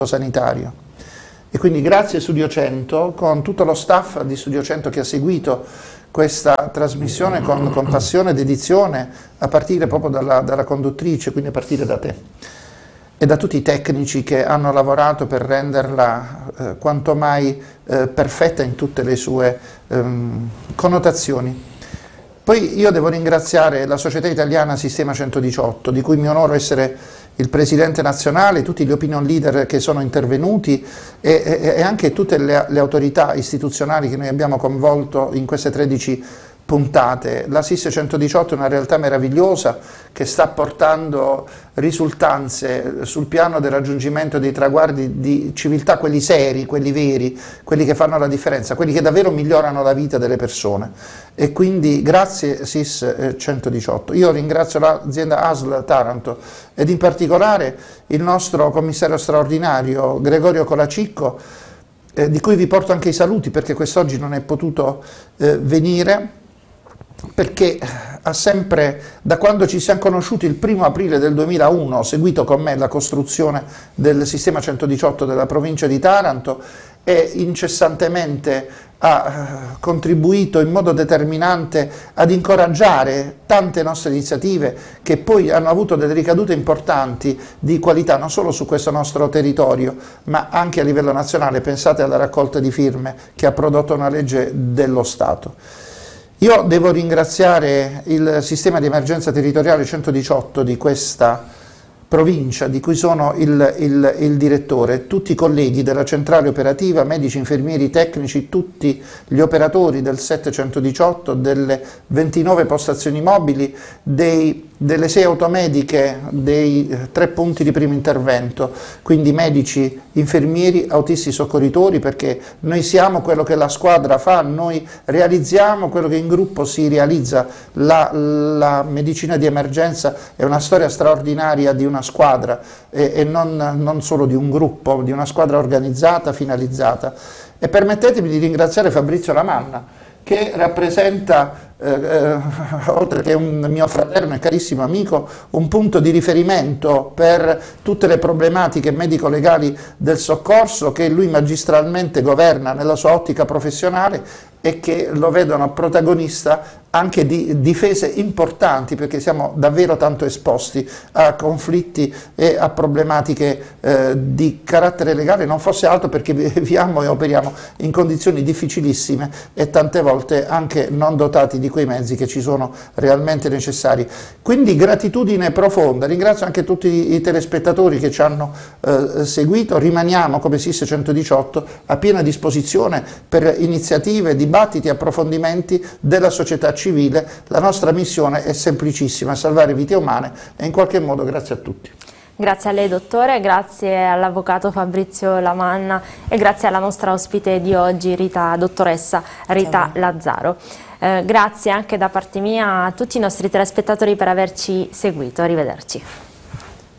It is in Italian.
sanitario. E quindi grazie Studio 100, con tutto lo staff di Studio 100 che ha seguito questa trasmissione con passione e dedizione, a partire proprio dalla conduttrice, quindi a partire da te, e da tutti i tecnici che hanno lavorato per renderla quanto mai perfetta in tutte le sue connotazioni. Poi io devo ringraziare la Società Italiana Sistema 118, di cui mi onoro essere il presidente nazionale, tutti gli opinion leader che sono intervenuti e anche tutte le autorità istituzionali che noi abbiamo coinvolto in queste 13 puntate. La SIS 118 è una realtà meravigliosa che sta portando risultanze sul piano del raggiungimento dei traguardi di civiltà, quelli seri, quelli veri, quelli che fanno la differenza, quelli che davvero migliorano la vita delle persone. E quindi grazie SIS 118. Io ringrazio l'azienda ASL Taranto ed in particolare il nostro commissario straordinario Gregorio Colacicco, di cui vi porto anche i saluti perché quest'oggi non è potuto venire, perché ha sempre, da quando ci siamo conosciuti il 1° aprile del 2001, seguito con me la costruzione del sistema 118 della provincia di Taranto e incessantemente ha contribuito in modo determinante ad incoraggiare tante nostre iniziative che poi hanno avuto delle ricadute importanti di qualità non solo su questo nostro territorio ma anche a livello nazionale. Pensate alla raccolta di firme che ha prodotto una legge dello Stato. Io devo ringraziare il sistema di emergenza territoriale 118 di questa provincia, di cui sono il direttore, tutti i colleghi della centrale operativa, medici, infermieri, tecnici, tutti gli operatori del 718, delle 29 postazioni mobili, delle 6 automediche, dei 3 punti di primo intervento, quindi medici, infermieri, autisti soccorritori, perché noi siamo quello che la squadra fa, noi realizziamo quello che in gruppo si realizza. La medicina di emergenza è una storia straordinaria di una squadra e non solo di un gruppo, di una squadra organizzata, finalizzata. E permettetemi di ringraziare Fabrizio Lamanna, che rappresenta, oltre che un mio fraterno e carissimo amico, un punto di riferimento per tutte le problematiche medico-legali del soccorso che lui magistralmente governa nella sua ottica professionale e che lo vedono protagonista anche di difese importanti, perché siamo davvero tanto esposti a conflitti e a problematiche di carattere legale, non fosse altro perché viviamo e operiamo in condizioni difficilissime e tante volte anche non dotati di quei mezzi che ci sono realmente necessari. Quindi gratitudine profonda, ringrazio anche tutti i telespettatori che ci hanno seguito, rimaniamo come SIS 118 a piena disposizione per iniziative, dibattiti, approfondimenti della società civile. La nostra missione è semplicissima: salvare vite umane, e in qualche modo grazie a tutti. Grazie a lei dottore, grazie all'avvocato Fabrizio Lamanna e grazie alla nostra ospite di oggi, dottoressa Rita Lazzaro. Grazie anche da parte mia a tutti i nostri telespettatori per averci seguito, arrivederci.